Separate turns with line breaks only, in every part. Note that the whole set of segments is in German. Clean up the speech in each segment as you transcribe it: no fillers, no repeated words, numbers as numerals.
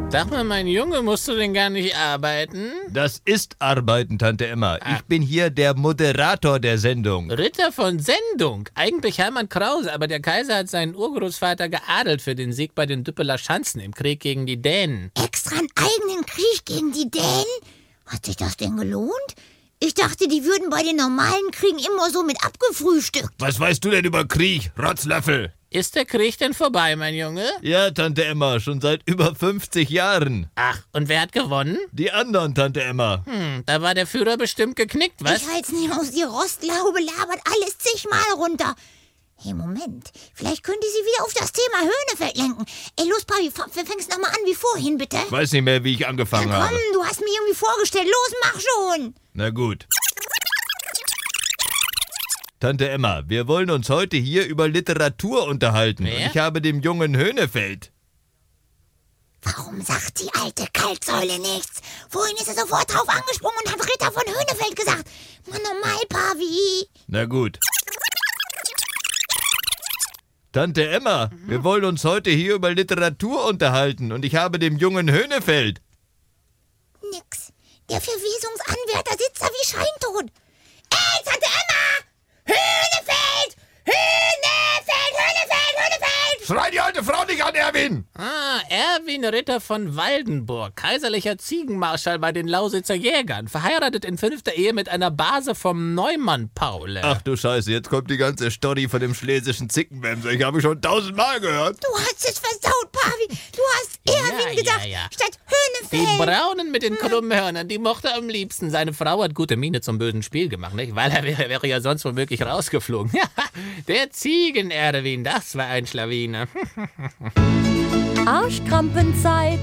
Sag mal, mein Junge, musst du denn gar nicht arbeiten?
Das ist Arbeiten, Tante Emma. Ich bin hier der Moderator der Sendung.
Ritter von Sendung. Eigentlich Hermann Krause, aber der Kaiser hat seinen Urgroßvater geadelt für den Sieg bei den Düppeler Schanzen im Krieg gegen die Dänen.
Extra einen eigenen Krieg gegen die Dänen? Hat sich das denn gelohnt? Ich dachte, die würden bei den normalen Kriegen immer so mit abgefrühstückt.
Was weißt du denn über Krieg, Rotzlöffel?
Ist der Krieg denn vorbei, mein Junge?
Ja, Tante Emma, schon seit über 50 Jahren.
Ach, und wer hat gewonnen?
Die anderen, Tante Emma.
Da war der Führer bestimmt geknickt, was?
Ich halt's nicht aus, die Rostlaube labert alles zigmal runter. Hey, Moment, vielleicht könnte sie wieder auf das Thema Höhnefeld lenken. Ey, los, Papi, fängst nochmal an wie vorhin, bitte.
Ich weiß nicht mehr, wie ich angefangen
Komm,
habe.
du hast mir irgendwie vorgestellt. Los, mach schon.
Na gut. Tante Emma, wir wollen uns heute hier über Literatur unterhalten.
Wer?
Und ich habe dem jungen Höhnefeld.
Warum sagt die alte Kaltsäule nichts? Vorhin ist er sofort drauf angesprungen und hat Ritter von Höhnefeld gesagt. Mann, normal, Pavi.
Na gut. Tante Emma, wir wollen uns heute hier über Literatur unterhalten. Und ich habe dem jungen Höhnefeld.
Nix. Der Verwesungsanwärter sitzt da wie scheintot. Ey, Tante Emma! Höhnefeld! Höhnefeld! Höhnefeld! Höhnefeld!
Schrei die alte Frau nicht an, Erwin!
Erwin Ritter von Waldenburg, kaiserlicher Ziegenmarschall bei den Lausitzer Jägern, verheiratet in 5. Ehe mit einer Base vom Neumann-Paule.
Ach du Scheiße, jetzt kommt die ganze Story von dem schlesischen Zickenwämser. Ich habe schon 1000-mal gehört.
Du hast es versaut, Pavi. Du hast Erwin gedacht, statt
Die
Höhnefeld.
Braunen mit den krummen Hörnern, die mochte er am liebsten. Seine Frau hat gute Miene zum bösen Spiel gemacht, nicht? Weil er wäre ja sonst womöglich rausgeflogen. Der Ziegen-Erwin, das war ein Schlawiner.
Arschkrampenzeit.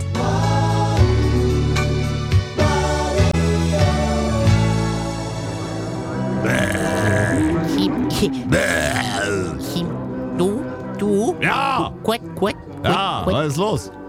Du?
Ja!
Quack, quack,
Ja,
quack.
was ist los?